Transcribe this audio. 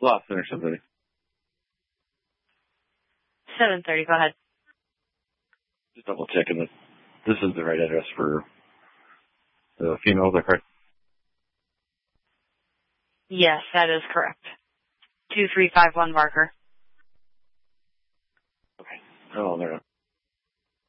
Lawson or somebody. 730, go ahead. Just double checking that this is the right address for the female, is that correct? Yes, that is correct. 2351 Barker. Okay. Oh, there.